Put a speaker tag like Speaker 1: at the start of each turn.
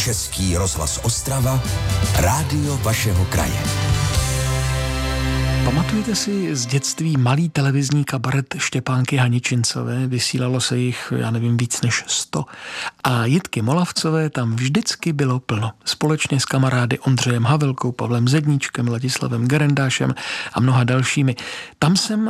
Speaker 1: Český rozhlas Ostrava, rádio vašeho kraje.
Speaker 2: Pamatujete si z dětství malý televizní kabaret Štěpánky Haničincové? Vysílalo se jich, já nevím, víc než 100. A Jitky Molavcové tam vždycky bylo plno. Společně s kamarády Ondřejem Havelkou, Pavlem Zedníčkem, Ladislavem Gerendášem a mnoha dalšími. Tam jsem